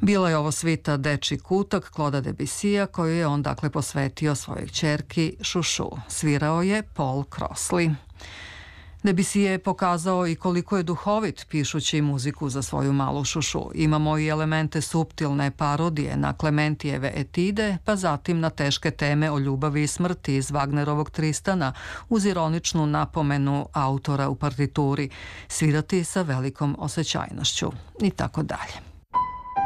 Bila je ovo svita Dečiji kutak Claude'a Debussija koju je on dakle posvetio svojoj ćerki Šušu. Svirao je Paul Crossley. Debussy je pokazao i koliko je duhovit pišući muziku za svoju malu Šušu. Imamo i elemente suptilne parodije na Klementijeve etide, pa zatim na teške teme o ljubavi i smrti iz Wagnerovog Tristana, uz ironičnu napomenu autora u partituri, svirati sa velikom osjećajnošću i tako dalje.